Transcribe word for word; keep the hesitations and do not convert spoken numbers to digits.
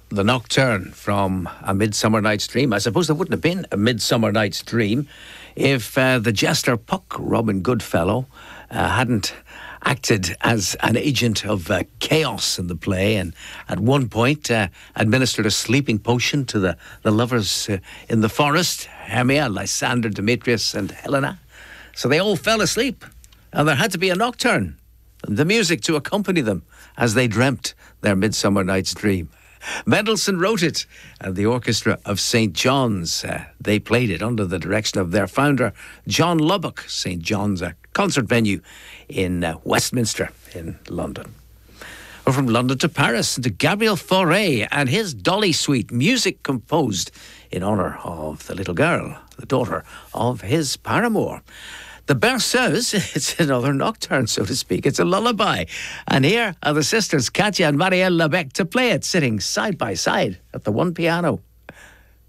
The Nocturne from A Midsummer Night's Dream. I suppose there wouldn't have been A Midsummer Night's Dream if uh, the jester Puck, Robin Goodfellow, uh, hadn't acted as an agent of uh, chaos in the play, and at one point uh, administered a sleeping potion to the, the lovers uh, in the forest, Hermia, Lysander, Demetrius and Helena. So they all fell asleep, and there had to be a nocturne, the music to accompany them as they dreamt their Midsummer Night's Dream. Mendelssohn wrote it, and the orchestra of Saint John's, uh, they played it under the direction of their founder, John Lubbock. Saint John's, a concert venue in uh, Westminster in London. Or from London to Paris, to Gabriel Fauré and his Dolly Suite, music composed in honour of the little girl, the daughter of his paramour. The Berceuse, it's another nocturne, so to speak. It's a lullaby. And here are the sisters, Katja and Marielle Lebec, to play it, sitting side by side at the one piano.